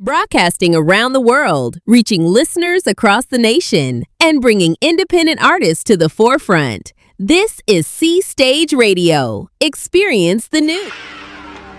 Broadcasting around the world, reaching listeners across the nation, and bringing independent artists to the forefront. This is C Stage Radio. Experience the new.